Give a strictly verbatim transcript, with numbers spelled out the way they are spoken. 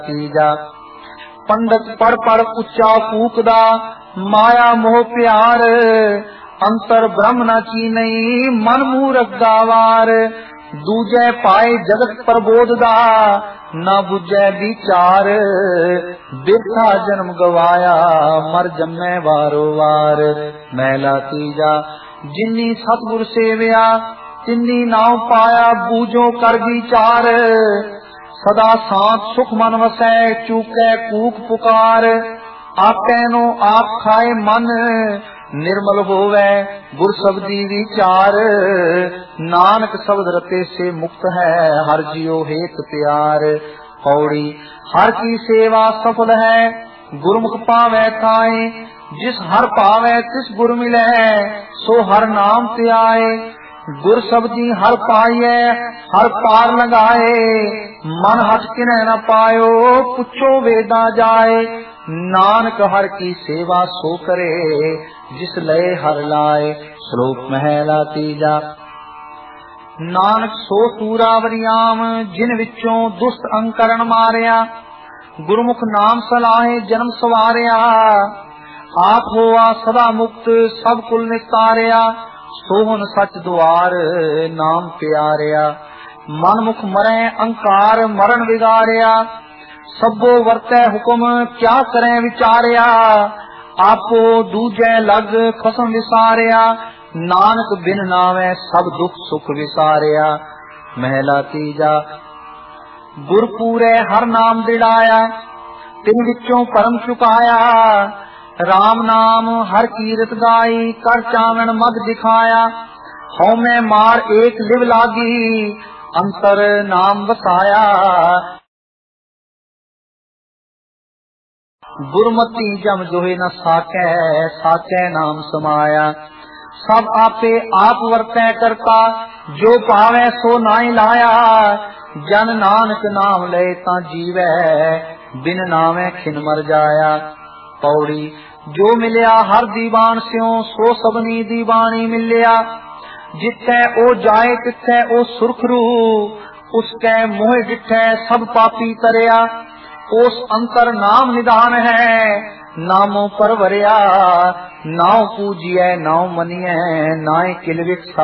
तीजा पंडित पढ़ पढ़ उच्चा फूकदा माया मोह प्यार अंतर ब्रह्म न चीनई मन मूरख गावार दूजे पाए जगत प्रबोधदा न बुझे विचार बिरथा जन्म गवाया मर जम्मे वारो वार। महला तीजा जिन्नी सतगुर सेविया तिन्नी नाव पाया बूझो कर विचार सदा सांत सुख मन वसै चूकै कूक पुकार आपै नो आप खाए मन निर्मल होवे गुर शब्दी विचार नानक शब्द रते से मुक्त है हर जियो हेत प्यार। पौड़ी हर की सेवा सफल है गुरमुख पावे थाए जिस हर पावे तिस गुर मिले सो हर नाम ते आए गुर शब्दी हर पाइए हर पार लगाए मन हट किने न पायो पुछो वेदा जाए नानक हर की सेवा सो करे जिस लय हर लाए। श्लोक महला तीजा नानक सो सूरावरियाम जिन विचों दुष्ट अंकरण मारिया गुरमुख नाम सलाहे जन्म सवारिया आप होआ सदा मुक्त सब कुल निस्तारिया सोहन सच द्वार नाम प्यारिया मन मुख मरे अंकार मरण विगारिया सबो वर्तै हुक्म क्या करें विचारिया आपो दूजे लग खसम विसारिया नानक बिन नावे सब दुख सुख विसारिया। महला तीजा गुर पूरे हर नाम दिड़ाया तिन विचों परम चुकाया राम नाम हर कीरत गाई कर चावन मद दिखाया हौ में मार एक लिव लागी अंतर नाम वसाया गुरमती जम जोहे न साकै साकै नाम समाया सब आपे आप वर्तै करता जो पावे सो नाई लाया जन नानक नाम ले ता जीवै बिन नामे खिन मर जाया। पौड़ी जो मिलिया हर दीवान स्यों सो सबनी दीवानी मिलिया जिथे ओ जाए तिथे ओ सुरखरू उसके मोह डिठे सब पापी तरिया उस अंतर नाम निदान है नामों पर वरिया नाव पूजिए नाव मनिए नाए किलविक